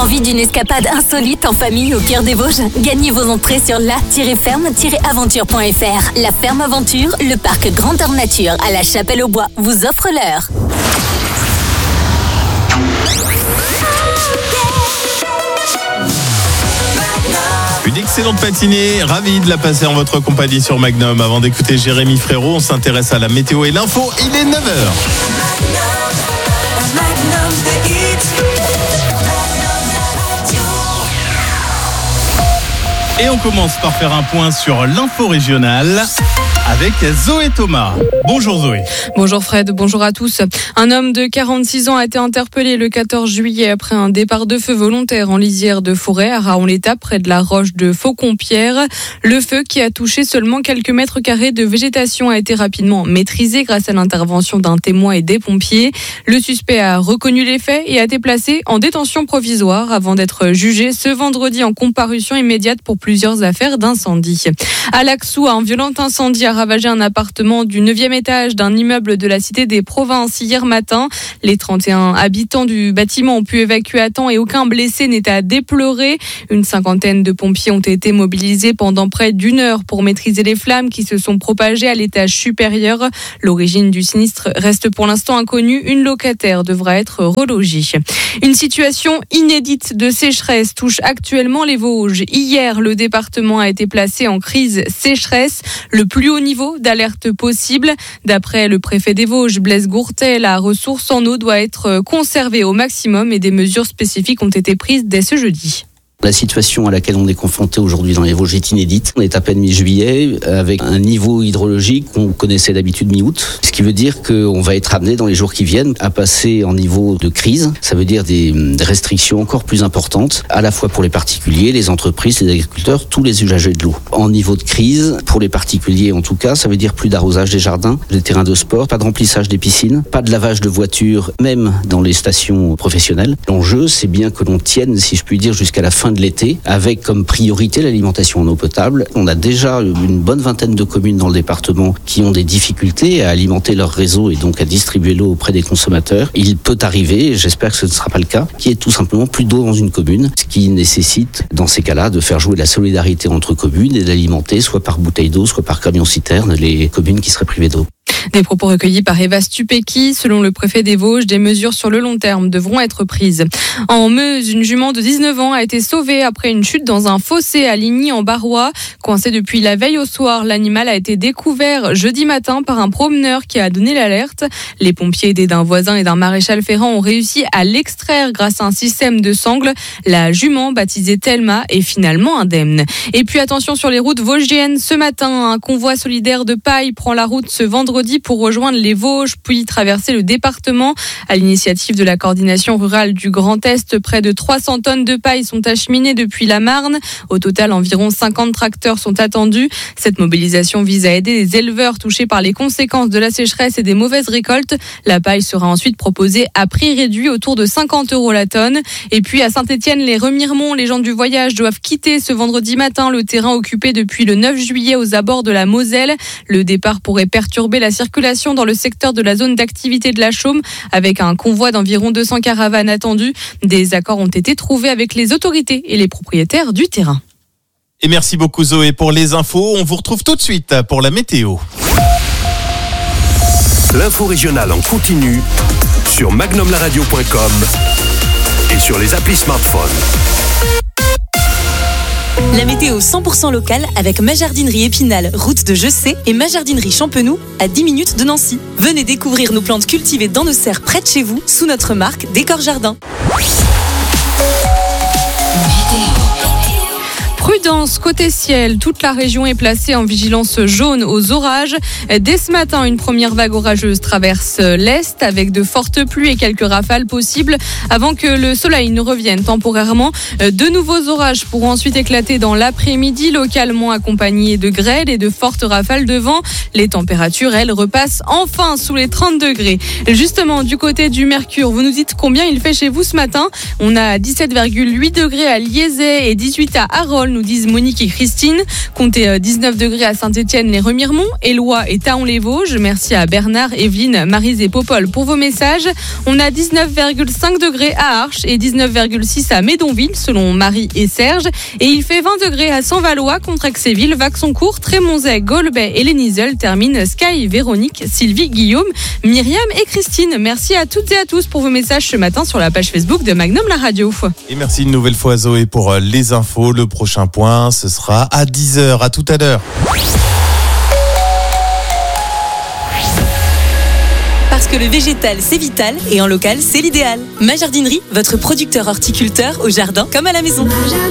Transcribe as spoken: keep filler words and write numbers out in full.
Envie d'une escapade insolite en famille au cœur des Vosges? Gagnez vos entrées sur la tiret ferme tiret aventure point f r. La Ferme Aventure, le parc Grandeur Nature à la Chapelle-aux-Bois vous offre l'heure. Une excellente matinée, ravi de la passer en votre compagnie sur Magnum. Avant d'écouter Jérémy Frérot, on s'intéresse à la météo et l'info. Il est neuf heures. Et on commence par faire un point sur l'info régionale avec Zoé Thomas. Bonjour Zoé. Bonjour Fred, bonjour à tous. Un homme de quarante-six ans a été interpellé le quatorze juillet après un départ de feu volontaire en lisière de forêt à Raon-l'Étape près de la roche de Faucon-Pierre. Le feu qui a touché seulement quelques mètres carrés de végétation a été rapidement maîtrisé grâce à l'intervention d'un témoin et des pompiers. Le suspect a reconnu les faits et a été placé en détention provisoire avant d'être jugé ce vendredi en comparution immédiate pour plusieurs affaires d'incendie. À Laxou, un violent incendie a ravagé un appartement du neuvième étage d'un immeuble de la Cité des Provinces hier matin. Les trente et un habitants du bâtiment ont pu évacuer à temps et aucun blessé n'est à déplorer. Une cinquantaine de pompiers ont été mobilisés pendant près d'une heure pour maîtriser les flammes qui se sont propagées à l'étage supérieur. L'origine du sinistre reste pour l'instant inconnue. Une locataire devra être relogée. Une situation inédite de sécheresse touche actuellement les Vosges. Hier, le département a été placé en crise sécheresse, le plus haut niveau d'alerte possible. D'après le préfet des Vosges, Blaise Gourtet, la ressource en eau doit être conservée au maximum et des mesures spécifiques ont été prises dès ce jeudi. La situation à laquelle on est confronté aujourd'hui dans les Vosges est inédite. On est à peine mi-juillet avec un niveau hydrologique qu'on connaissait d'habitude mi-août. Ce qui veut dire qu'on va être amené dans les jours qui viennent à passer en niveau de crise. Ça veut dire des restrictions encore plus importantes, à la fois pour les particuliers, les entreprises, les agriculteurs, tous les usagers de l'eau. En niveau de crise, pour les particuliers en tout cas, ça veut dire plus d'arrosage des jardins, des terrains de sport, pas de remplissage des piscines, pas de lavage de voitures, même dans les stations professionnelles. L'enjeu, c'est bien que l'on tienne, si je puis dire, jusqu'à la fin de l'été, avec comme priorité l'alimentation en eau potable. On a déjà une bonne vingtaine de communes dans le département qui ont des difficultés à alimenter leur réseau et donc à distribuer l'eau auprès des consommateurs. Il peut arriver, et j'espère que ce ne sera pas le cas, qu'il y ait tout simplement plus d'eau dans une commune, ce qui nécessite, dans ces cas-là, de faire jouer la solidarité entre communes et d'alimenter, soit par bouteille d'eau, soit par camion-citerne, les communes qui seraient privées d'eau. Des propos recueillis par Eva Stupéki. Selon le préfet des Vosges, des mesures sur le long terme devront être prises. En Meuse, une jument de dix-neuf ans a été sauvée après une chute dans un fossé à Ligny-en-Barrois. Coincé depuis la veille au soir, l'animal a été découvert jeudi matin par un promeneur qui a donné l'alerte. Les pompiers, aidés d'un voisin et d'un maréchal ferrant, ont réussi à l'extraire grâce à un système de sangles. La jument, baptisée Thelma, est finalement indemne. Et puis attention sur les routes vosgiennes. Ce matin, un convoi solidaire de paille prend la route ce vendredi pour rejoindre les Vosges, puis traverser le département. À l'initiative de la coordination rurale du Grand Est, près de trois cents tonnes de paille sont acheminées depuis la Marne. Au total, environ cinquante tracteurs sont attendus. Cette mobilisation vise à aider les éleveurs touchés par les conséquences de la sécheresse et des mauvaises récoltes. La paille sera ensuite proposée à prix réduit autour de cinquante euros la tonne. Et puis à Saint-Étienne, les Remiremont, les gens du voyage doivent quitter ce vendredi matin le terrain occupé depuis le neuf juillet aux abords de la Moselle. Le départ pourrait perturber la circulation dans le secteur de la zone d'activité de la Chaume avec un convoi d'environ deux cents caravanes attendues. Des accords ont été trouvés avec les autorités et les propriétaires du terrain. Et merci beaucoup Zoé pour les infos. On vous retrouve tout de suite pour la météo. L'info régionale en continu sur magnum la radio point com et sur les applis smartphone. La météo cent pour cent locale avec ma jardinerie Épinal, route de Jessé, et ma jardinerie Champenoux à dix minutes de Nancy. Venez découvrir nos plantes cultivées dans nos serres près de chez vous sous notre marque Décor Jardin. Prudence côté ciel, toute la région est placée en vigilance jaune aux orages. Dès ce matin, une première vague orageuse traverse l'Est avec de fortes pluies et quelques rafales possibles avant que le soleil ne revienne temporairement. De nouveaux orages pourront ensuite éclater dans l'après-midi, localement accompagnés de grêle et de fortes rafales de vent. Les températures, elles, repassent enfin sous les trente degrés. Justement, du côté du Mercure, vous nous dites combien il fait chez vous ce matin. On a dix-sept virgule huit degrés à Liezay et dix-huit à Arolne. nous disent Monique et Christine. Comptez dix-neuf degrés à Saint-Étienne, les Remiremont, Éloie et Taon-les-Vosges. Merci à Bernard, Evelyne, Maryse et Popol pour vos messages. On a dix-neuf virgule cinq degrés à Arches et dix-neuf virgule six à Médonville, selon Marie et Serge. Et il fait vingt degrés à Saint-Valois, Contrexéville, Vaxoncourt, Trémonzay, Golbet et les Nizeul. Termine Sky, Véronique, Sylvie, Guillaume, Myriam et Christine. Merci à toutes et à tous pour vos messages ce matin sur la page Facebook de Magnum La Radio. Et merci une nouvelle fois Zoé pour les infos. Le prochain point, ce sera à dix heures. À tout à l'heure. Parce que le végétal, c'est vital et en local, c'est l'idéal. Ma Jardinerie, votre producteur horticulteur au jardin comme à la maison.